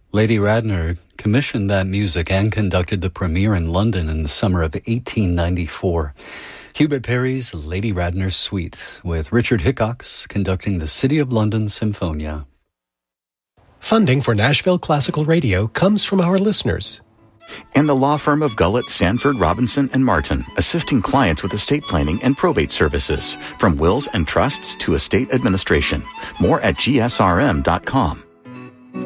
Lady Radner commissioned that music and conducted the premiere in London in the summer of 1894. Hubert Parry's Lady Radner Suite, with Richard Hickox conducting the City of London Symphonia. Funding for Nashville Classical Radio comes from our listeners. And the law firm of Gullett, Sanford, Robinson, and Martin, assisting clients with estate planning and probate services, from wills and trusts to estate administration. More at gsrm.com.